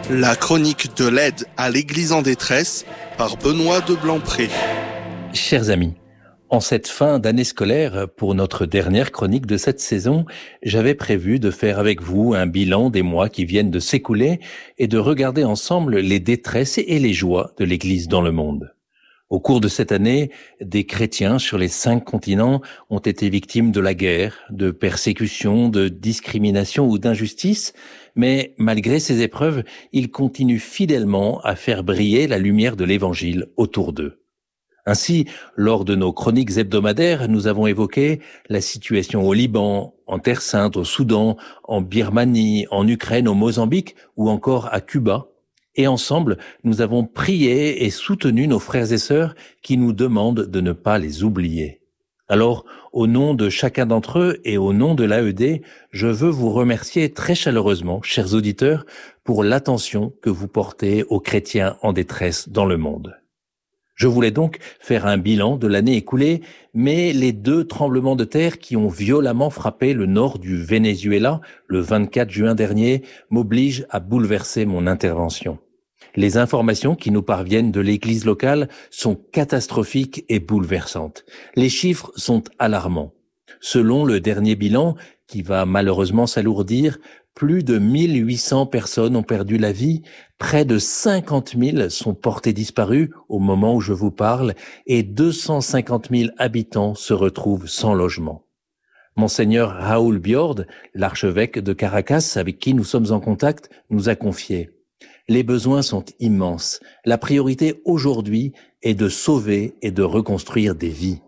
La chronique de l'aide à l'Église en détresse par Benoît de Blancpré. Chers amis, en cette fin d'année scolaire, pour notre dernière chronique de cette saison, j'avais prévu de faire avec vous un bilan des mois qui viennent de s'écouler et de regarder ensemble les détresses et les joies de l'Église dans le monde. Au cours de cette année, des chrétiens sur les 5 continents ont été victimes de la guerre, de persécutions, de discrimination ou d'injustice, mais malgré ces épreuves, ils continuent fidèlement à faire briller la lumière de l'Évangile autour d'eux. Ainsi, lors de nos chroniques hebdomadaires, nous avons évoqué la situation au Liban, en Terre Sainte, au Soudan, en Birmanie, en Ukraine, au Mozambique ou encore à Cuba. Et ensemble, nous avons prié et soutenu nos frères et sœurs qui nous demandent de ne pas les oublier. Alors, au nom de chacun d'entre eux et au nom de l'AED, je veux vous remercier très chaleureusement, chers auditeurs, pour l'attention que vous portez aux chrétiens en détresse dans le monde. Je voulais donc faire un bilan de l'année écoulée, mais les 2 tremblements de terre qui ont violemment frappé le nord du Venezuela le 24 juin dernier m'obligent à bouleverser mon intervention. Les informations qui nous parviennent de l'Église locale sont catastrophiques et bouleversantes. Les chiffres sont alarmants. Selon le dernier bilan, qui va malheureusement s'alourdir, plus de 1800 personnes ont perdu la vie, près de 50 000 sont portés disparus au moment où je vous parle et 250 000 habitants se retrouvent sans logement. Monseigneur Raoul Biord, l'archevêque de Caracas avec qui nous sommes en contact, nous a confié: les besoins sont immenses. La priorité aujourd'hui est de sauver et de reconstruire des vies.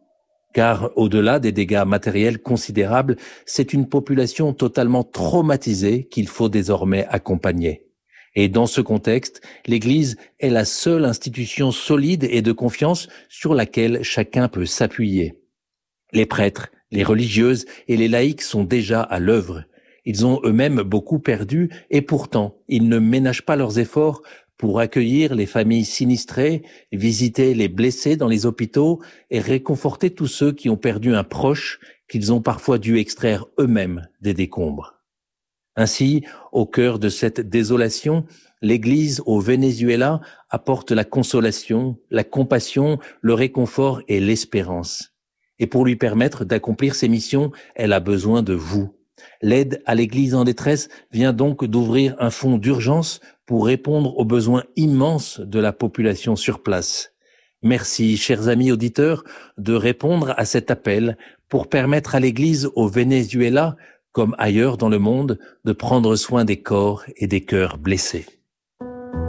Car au-delà des dégâts matériels considérables, c'est une population totalement traumatisée qu'il faut désormais accompagner. Et dans ce contexte, l'Église est la seule institution solide et de confiance sur laquelle chacun peut s'appuyer. Les prêtres, les religieuses et les laïcs sont déjà à l'œuvre. Ils ont eux-mêmes beaucoup perdu et pourtant, ils ne ménagent pas leurs efforts pour accueillir les familles sinistrées, visiter les blessés dans les hôpitaux et réconforter tous ceux qui ont perdu un proche qu'ils ont parfois dû extraire eux-mêmes des décombres. Ainsi, au cœur de cette désolation, l'Église au Venezuela apporte la consolation, la compassion, le réconfort et l'espérance. Et pour lui permettre d'accomplir ses missions, elle a besoin de vous. L'aide à l'Église en détresse vient donc d'ouvrir un fonds d'urgence pour répondre aux besoins immenses de la population sur place. Merci, chers amis auditeurs, de répondre à cet appel pour permettre à l'Église au Venezuela, comme ailleurs dans le monde, de prendre soin des corps et des cœurs blessés.